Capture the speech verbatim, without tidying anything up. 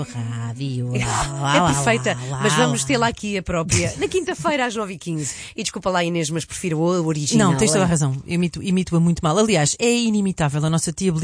Rádio. É perfeita, mas vamos tê-la aqui a própria na quinta-feira às nove e quinze. E desculpa lá, Inês, mas prefiro o original. Não, tens toda a razão. Imito, imito-a muito mal. Aliás, é inimitável a nossa tia